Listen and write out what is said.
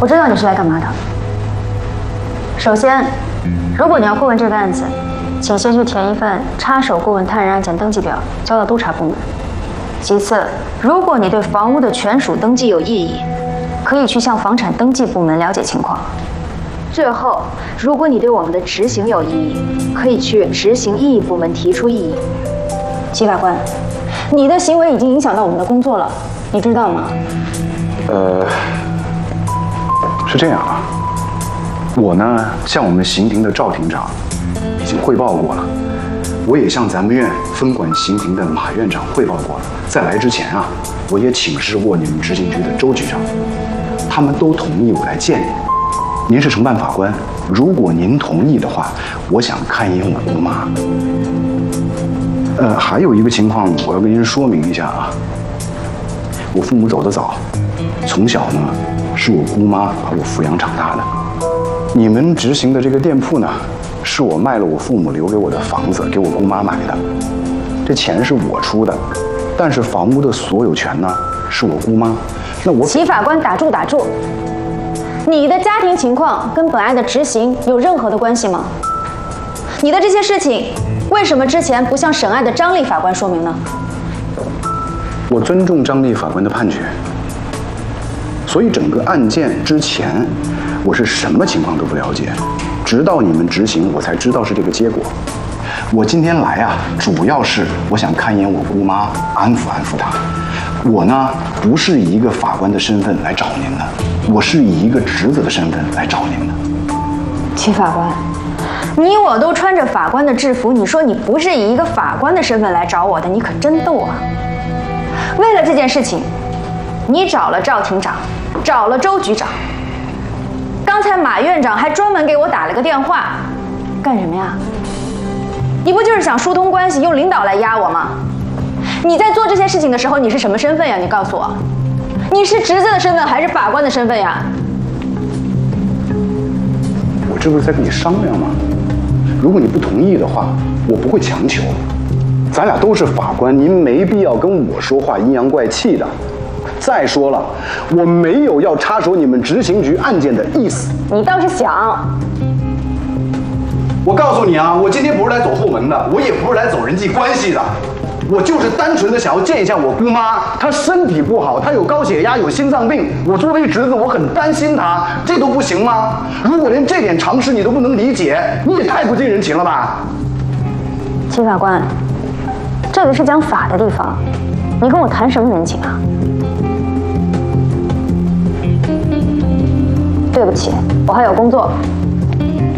我知道你是来干嘛的。首先，如果你要过问这个案子，请先去填一份插手过问他人案件登记表，交到督察部门。其次，如果你对房屋的权属登记有异议，可以去向房产登记部门了解情况。最后，如果你对我们的执行有异议，可以去执行异议部门提出异议。齐法官，你的行为已经影响到我们的工作了，你知道吗？ 是这样啊，我呢向我们刑庭的赵庭长已经汇报过了，我也向咱们院分管刑庭的马院长汇报过了。在来之前啊，我也请示过你们执行局的周局长，他们都同意我来见你。您是承办法官，如果您同意的话，我想看一眼我姑妈。还有一个情况，我要跟您说明一下啊。我父母走得早，从小呢是我姑妈把我抚养长大的。你们执行的这个店铺呢，是我卖了我父母留给我的房子给我姑妈买的，这钱是我出的，但是房屋的所有权呢是我姑妈。那我齐法官，打住打住！你的家庭情况跟本案的执行有任何的关系吗？你的这些事情，为什么之前不向审案的张丽法官说明呢？ 我尊重张丽法官的判决，所以整个案件之前，我是什么情况都不了解，直到你们执行，我才知道是这个结果。我今天来啊，主要是我想看一眼我姑妈，安抚安抚她。我呢，不是以一个法官的身份来找您的，我是以一个侄子的身份来找您的。 齐法官，你我都穿着法官的制服，你说你不是以一个法官的身份来找我的，你可真逗啊！为了这件事情，你找了赵庭长，找了周局长，刚才马院长还专门给我打了个电话，干什么呀？你不就是想疏通关系，用领导来压我吗？你在做这些事情的时候，你是什么身份呀？你告诉我，你是侄子的身份还是法官的身份呀？ 我这不是在跟你商量吗？如果你不同意的话，我不会强求。咱俩都是法官，您没必要跟我说话阴阳怪气的。再说了，我没有要插手你们执行局案件的意思。 你倒是想。 我告诉你啊，我今天不是来走后门的，我也不是来走人际关系的，我就是单纯的想要见一下我姑妈。她身体不好，她有高血压，有心脏病。我作为侄子，我很担心她，这都不行吗？如果连这点常识你都不能理解，你也太不近人情了吧？ 齐法官，这里是讲法的地方，你跟我谈什么人情啊？对不起，我还有工作。